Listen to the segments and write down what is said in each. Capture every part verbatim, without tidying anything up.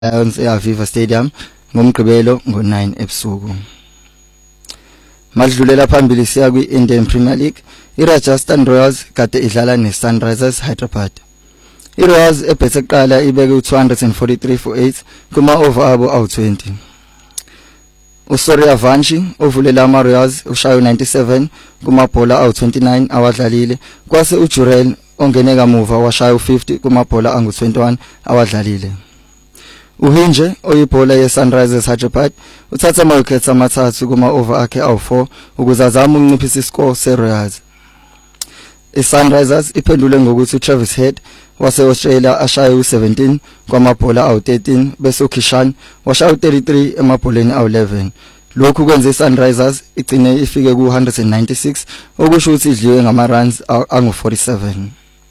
Lions eAviva Stadium ngomgqibelo ngo nine ebusuku. Madlulela phambili siya kwi-Indian Premier League, iRajasthan Royals kade idlala neSunrisers Hyderabad. iRoyals ebhethe kuqala ibeke u two hundred forty-three for eight kuma over abo awu twenty. uSuryavanshi ovulela ama-Royals ushayo ninety-seven kumabhola awu twenty-nine awadlalile, kwase uJurel ongene kamuva washaya u-fifty kumabhola angu twenty-one awadlalile. Uhinje oyibhola yeSunrisers Hyderabad uthatha ama-wickets amathathu kuma-over akhe awu four ukuze azame ukunciphisa iscore seRoyals. iSunrisers iphendule ngokuthi uTravis Head wase-Australia ashaya u-seventeen kwamabhola awu thirteen bese uKishan washaya u-thirty-three emabholeni awu eleven. Lokhu kwenza iSunrisers igcine ifike ku one hundred ninety-six okusho ukuthi idliwe ngama-runs angu forty-seven.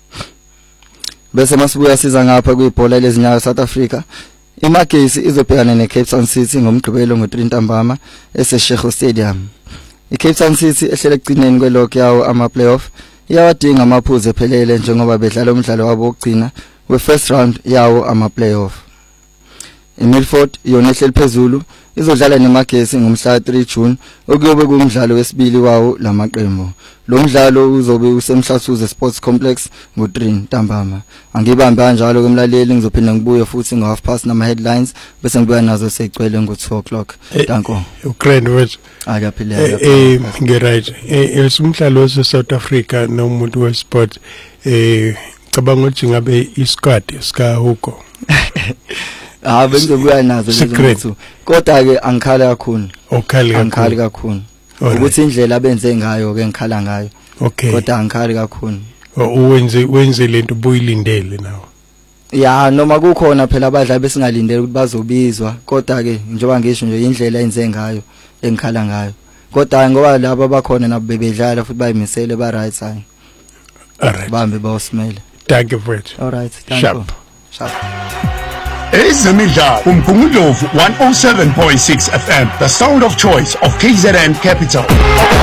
Bese masibuya siza ngapha kwibhola lezinyawo South Africa, iMagesi izobhekana neCape Town City ngomgqibelo ngo three ntambama eseShego Stadium. iCape Town City ehlele ekugcineni kwelog yawo ama-playoff iyawadinga amaphuzu ephelele njengoba bedlala umdlalo wabo wokugcina we-first round yawo ama-playoff. iMilford yona ehleli phezulu izodlala neMagesi ngomhla three June okuyobe kumdlalo wesibili wawo lamaqembu. Lo mdlalo uzobe usemhlathuze Sports Complex ngo three ntambama. Angibambe kanjalo kumlaleli, ngizophinda ngibuye futhi ngo half past nama headlines bese ngibuya nazo seyigcwele ngo two o'clock. Danko. Ukraine wethu. Akaphila. Eh ngiright. Eh esimdlalo weSouth Africa nomuntu wesport eh cabanga ukuthi ngabe isquad sika Hugo. Ah bengizobuya nazo lezo. Kodwa ke angikhala kakhulu. Okhali kakhulu. Angikhala kakhulu. Ukuthi indlela abenze ngayo ke ngikhala ngayo. Okay. Kodwa angikhala kakhulu. Uwenze wenze lento buyilindele nawo. Ya noma kukhona phela abadlali besingalindele ukuthi bazobizwa, kodwa ke njengoba ngisho nje indlela enze ngayo engikhala ngayo. Kodwa ngoba labo abakhona nabo bebedlala futhi bayimisele ba right side. Alright. Bambe bawusmele. Thank you for it. All right. Thank Sharp. you. Sharp. Ezemidlalo uMgungundlovu one oh seven point six F M, the sound of choice of K Z N Capital.